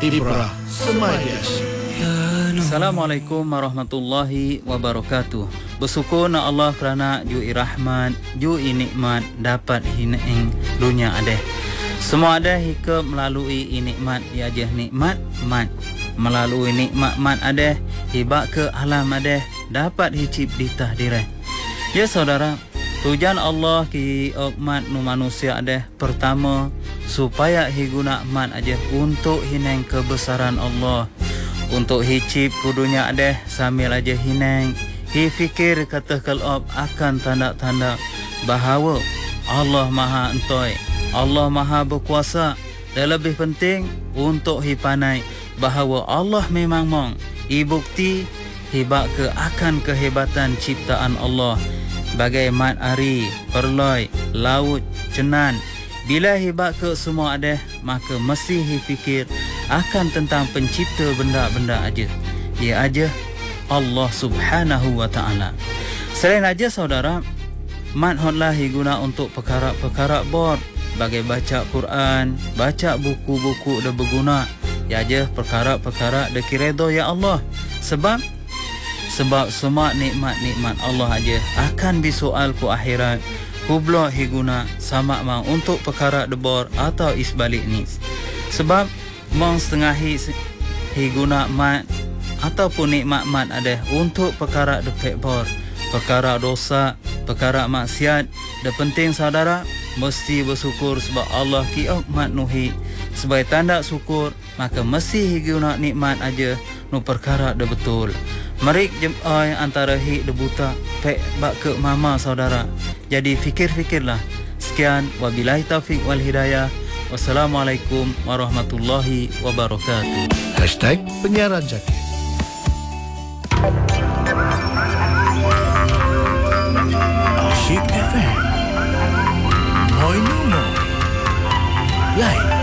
Ibrah Semaidias. Assalamualaikum warahmatullahi wabarakatuh. Bersyukur na Allah kerana jui rahmat, jui nikmat dapat hineng dunia adeh. Semua ada hika melalui nikmat ya je nikmat mat. Melalui nikmat mat adeh hibak ke alam adeh dapat hicip ditah direh. Ya saudara, tujuan Allah ki mat nu manusia adeh pertama supaya higuna mat aja untuk hineng kebesaran Allah. Untuk hicip kudunya adeh sambil aja hineng hi fikir kata kalab akan tanda-tanda bahawa Allah maha entoi, Allah maha berkuasa. Dan lebih penting untuk hi panai bahawa Allah memang mong i bukti hibak ke akan kehebatan ciptaan Allah. Bagai mat ari, perloi, laut, cenan. Bila hibak ke semua ada, maka mesti fikir akan tentang pencipta benda-benda aja. Ia aja Allah Subhanahu wa taala. Selain aja saudara, mat hotlah guna untuk perkara-perkara bor, bagai baca Quran, baca buku-buku dah berguna. Ya aja perkara-perkara dah kiredo ya Allah. Sebab semua nikmat-nikmat Allah aja akan disoal ku akhirat. Kublo higuna sama mau untuk perkara debor atau isbalik ni. Sebab mong setengah higuna mat ataupun nikmat mat ada untuk perkara depek bor, perkara dosa, perkara maksiat. Dan penting saudara mesti bersyukur sebab Allah ki mat nuhi. Sebagai tanda syukur maka mesti higuna nikmat aja nu perkara de betul. Merik jemai antara hi de buta pek bak ke mama saudara. Jadi fikir-fikirlah. Sekian wabillahi taufik wal hidayah. Wassalamualaikum warahmatullahi wabarakatuh. #penyiaran Zakir. Asyik FM. Moi Nuno. Lain.